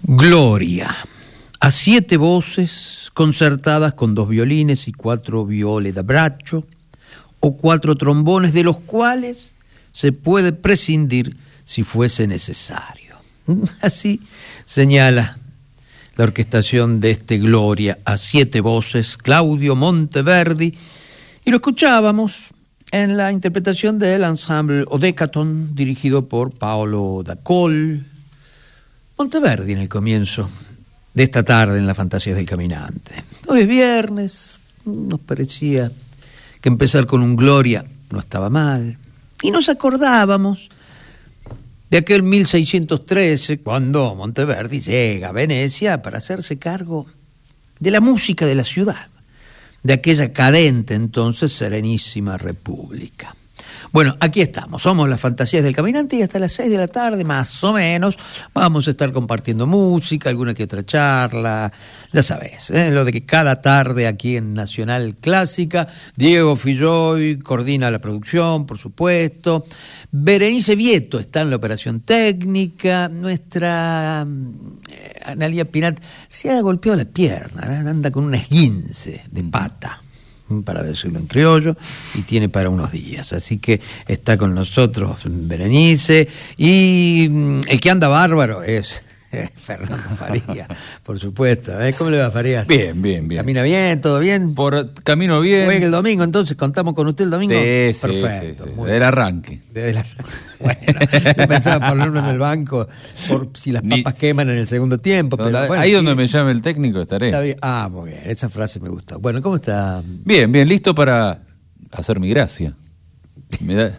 Gloria, a 7 voces concertadas con 2 violines y 4 viole da braccio o 4 trombones, de los cuales se puede prescindir si fuese necesario. Así señala la orquestación de este Gloria a 7 voces, Claudio Monteverdi, y lo escuchábamos en la interpretación del ensemble Odecaton, dirigido por Paolo D'Acol. Monteverdi en el comienzo de esta tarde en las Fantasías del Caminante. Hoy es viernes, nos parecía que empezar con un Gloria no estaba mal, y nos acordábamos de aquel 1613, cuando Monteverdi llega a Venecia para hacerse cargo de la música de la ciudad, de aquella cadente entonces Serenísima República. Bueno, aquí estamos, somos las Fantasías del Caminante y hasta las 6 de la tarde, más o menos, vamos a estar compartiendo música, alguna que otra charla, ya sabes, lo de que cada tarde aquí en Nacional Clásica, Diego Filloy coordina la producción, por supuesto, Berenice Vieto está en la operación técnica, nuestra Analía Pinat se ha golpeado la pierna, anda con un esguince de pata, para decirlo en criollo, y tiene para unos días, así que está con nosotros Berenice, y el que anda bárbaro es Fernando Faría, por supuesto. ¿Cómo le va, Farías? Bien, bien, bien. ¿Camina bien? ¿Todo bien? Camino bien. Juega el domingo, entonces, ¿contamos con usted el domingo? Sí, perfecto. Sí. Desde el arranque. Bueno, yo pensaba ponerlo en el banco por si las papas queman en el segundo tiempo. Pero bueno, ahí donde me llame el técnico estaré. Está bien. Ah, muy bien, esa frase me gusta. Bueno, ¿cómo está? Bien, bien, listo para hacer mi gracia. Me da...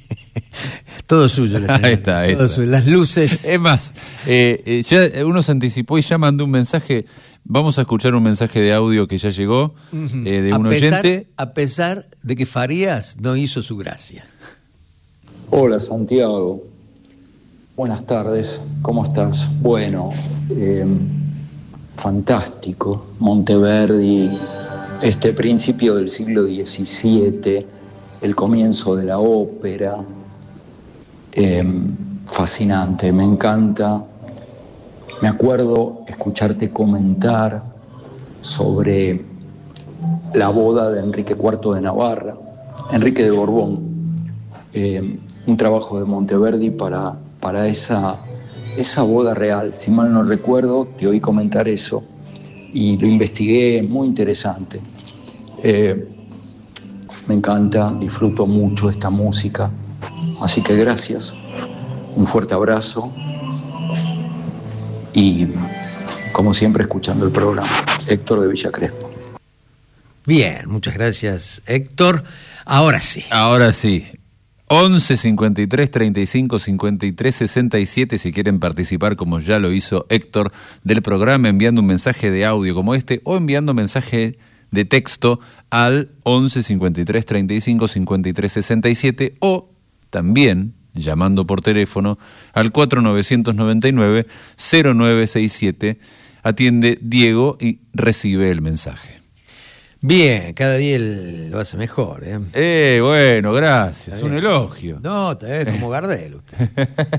Todo suyo, ahí está, todo suyo. Las luces. Es más, ya uno se anticipó y ya mandó un mensaje. Vamos a escuchar un mensaje de audio que ya llegó de un oyente. A pesar de que Farías no hizo su gracia. Hola Santiago, buenas tardes, ¿cómo estás? Bueno, fantástico, Monteverdi, este principio del siglo XVII, el comienzo de la ópera, fascinante, me encanta. Me acuerdo escucharte comentar sobre la boda de Enrique IV de Navarra, Enrique de Borbón, un trabajo de Monteverdi para esa boda real. Si mal no recuerdo, te oí comentar eso y lo investigué, muy interesante. Me encanta, disfruto mucho esta música, así que gracias, un fuerte abrazo y como siempre escuchando el programa. Héctor de Villa Crespo. Bien, muchas gracias, Héctor. Ahora sí. 11 53 35 53 67 si quieren participar, como ya lo hizo Héctor, del programa, enviando un mensaje de audio como este o enviando mensaje de texto al 11 53 35 53 67 o también llamando por teléfono al 4999 0967. Atiende Diego y recibe el mensaje. Bien, cada día lo hace mejor, ¿eh? Bueno, gracias, un elogio. No, te ves como Gardel usted.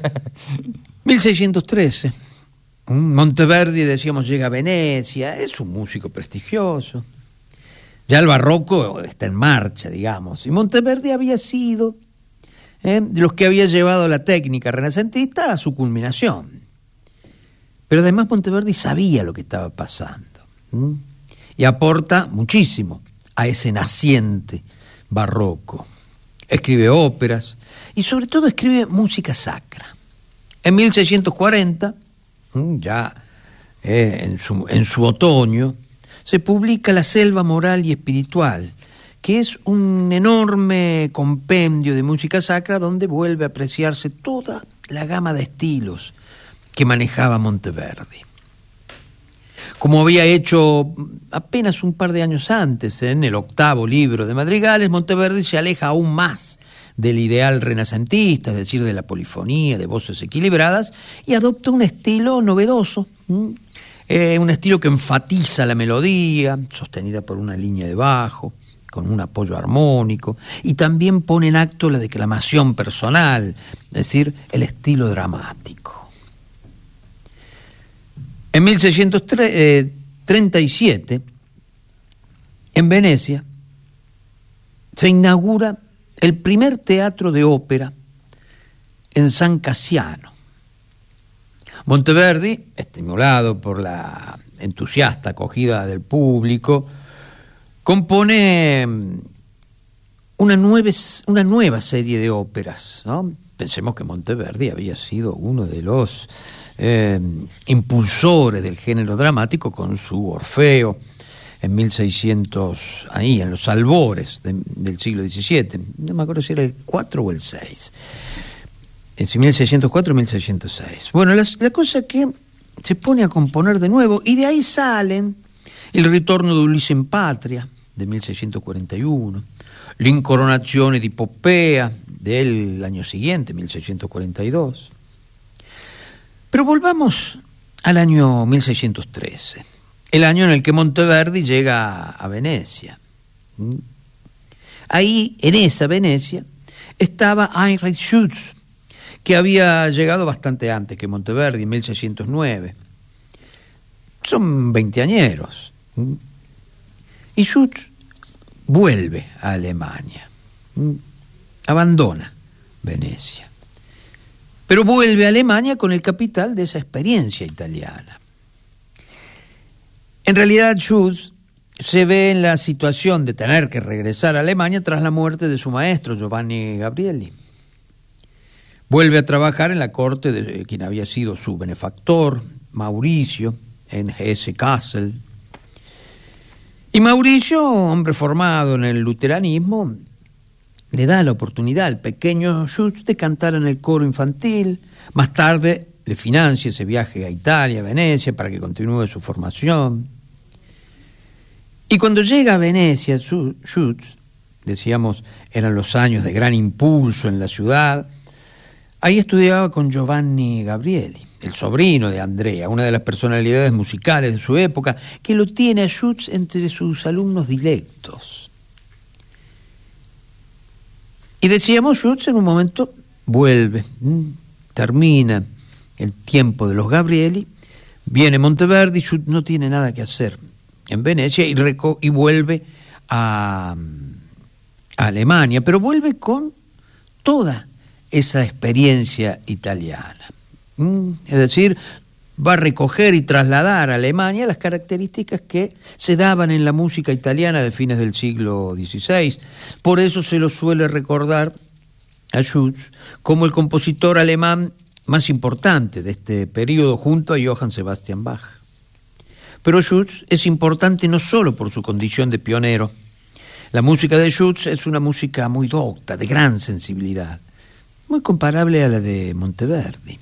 1613. Monteverdi, decíamos, llega a Venecia, es un músico prestigioso. Ya el barroco está en marcha, digamos. Y Monteverdi había sido de los que había llevado la técnica renacentista a su culminación. Pero además Monteverdi sabía lo que estaba pasando. Y aporta muchísimo a ese naciente barroco. Escribe óperas y sobre todo escribe música sacra. En 1640, ya en su otoño, se publica La Selva Moral y Espiritual, que es un enorme compendio de música sacra donde vuelve a apreciarse toda la gama de estilos que manejaba Monteverdi. Como había hecho apenas un par de años antes, en el 8º libro de Madrigales, Monteverdi se aleja aún más del ideal renacentista, es decir, de la polifonía, de voces equilibradas, y adopta un estilo novedoso, un estilo que enfatiza la melodía, sostenida por una línea de bajo, con un apoyo armónico, y también pone en acto la declamación personal, es decir, el estilo dramático. En 1637, en Venecia, se inaugura el primer teatro de ópera en San Casiano. Monteverdi, estimulado por la entusiasta acogida del público, compone una nueva serie de óperas, ¿no? Pensemos que Monteverdi había sido uno de los impulsores del género dramático con su Orfeo en 1600, ahí en los albores del siglo XVII, no me acuerdo si era el 4 o el 6, es 1604 o 1606. Bueno, la cosa es que se pone a componer de nuevo y de ahí salen El ritorno de Ulisse in Patria de 1641, L'Incoronazione di Poppea del año siguiente, 1642. Pero volvamos al año 1613, el año en el que Monteverdi llega a Venecia. Ahí, en esa Venecia, estaba Heinrich Schütz, que había llegado bastante antes que Monteverdi, en 1609. Son veinteañeros. Y Schütz vuelve a Alemania, abandona Venecia, pero vuelve a Alemania con el capital de esa experiencia italiana. En realidad, Schütz se ve en la situación de tener que regresar a Alemania tras la muerte de su maestro, Giovanni Gabrieli. Vuelve a trabajar en la corte de quien había sido su benefactor, Mauricio, en Hesse-Kassel. Y Mauricio, hombre formado en el luteranismo, le da la oportunidad al pequeño Schütz de cantar en el coro infantil. Más tarde le financia ese viaje a Italia, a Venecia, para que continúe su formación. Y cuando llega a Venecia, Schütz, decíamos, eran los años de gran impulso en la ciudad, ahí estudiaba con Giovanni Gabrieli, el sobrino de Andrea, una de las personalidades musicales de su época, que lo tiene a Schütz entre sus alumnos dilectos. Y decíamos, Schütz en un momento vuelve, termina el tiempo de los Gabrieli, viene Monteverdi, Schütz no tiene nada que hacer en Venecia y vuelve a Alemania, pero vuelve con toda esa experiencia italiana. Es decir, va a recoger y trasladar a Alemania las características que se daban en la música italiana de fines del siglo XVI. Por eso se lo suele recordar a Schütz como el compositor alemán más importante de este periodo, junto a Johann Sebastian Bach. Pero Schütz es importante no solo por su condición de pionero. La música de Schütz es una música muy docta, de gran sensibilidad, muy comparable a la de Monteverdi.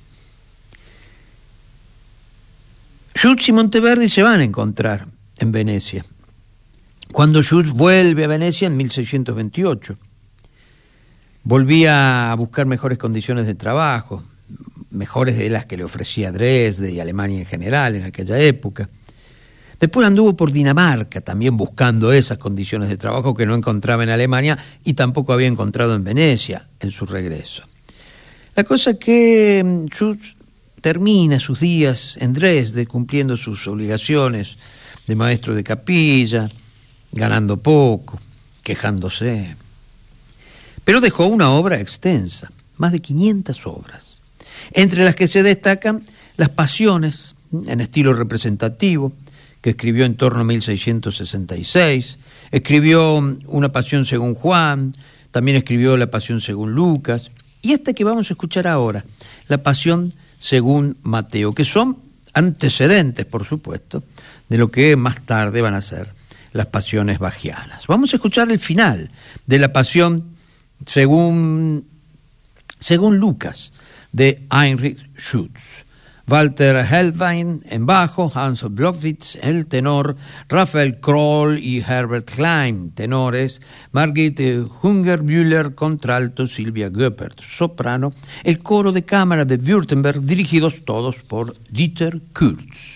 Schütz y Monteverdi se van a encontrar en Venecia, cuando Schütz vuelve a Venecia en 1628. Volvía a buscar mejores condiciones de trabajo, mejores de las que le ofrecía Dresde y Alemania en general en aquella época. Después anduvo por Dinamarca, también buscando esas condiciones de trabajo que no encontraba en Alemania y tampoco había encontrado en Venecia en su regreso. La cosa es que Schütz termina sus días en Dresde cumpliendo sus obligaciones de maestro de capilla, ganando poco, quejándose. Pero dejó una obra extensa, más de 500 obras, entre las que se destacan las Pasiones, en estilo representativo, que escribió en torno a 1666, escribió una Pasión según Juan, también escribió la Pasión según Lucas, y esta que vamos a escuchar ahora, la Pasión según Mateo, que son antecedentes, por supuesto, de lo que más tarde van a ser las pasiones bachianas. Vamos a escuchar el final de la Pasión según Lucas, de Heinrich Schütz. Walter Helbwein en bajo, Hans Blomwitz el tenor, Raphael Kroll y Herbert Klein tenores, Margit Hungerbühler contralto, Silvia Göppert soprano, el coro de cámara de Württemberg, dirigidos todos por Dieter Kurz.